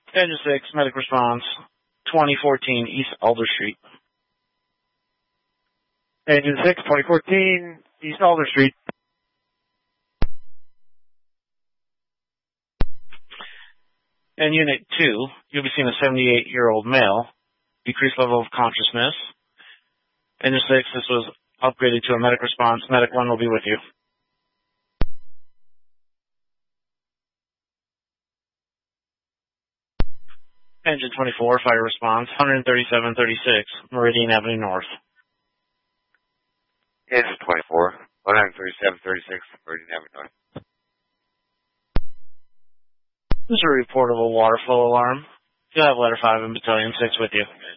Engine 6, medic response, 2014 East Alder Street. Engine 6, 2014 East Alder Street. And Unit 2, you'll be seeing a 78-year-old male, decreased level of consciousness. Engine 6, this was upgraded to a medic response. Medic 1 will be with you. Engine 24, fire response, 13736, Meridian Avenue North. Engine 24, 13736, Meridian Avenue North. This is a reportable water flow alarm. You'll have Letter 5 and Battalion 6 with you.